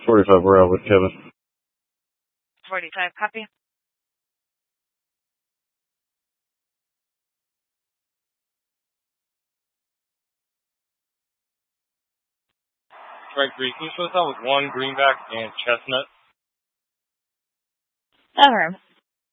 45, we're out with Kevin. 45, copy. Strike 3, can you split that with 1 greenback and chestnut? Affirm.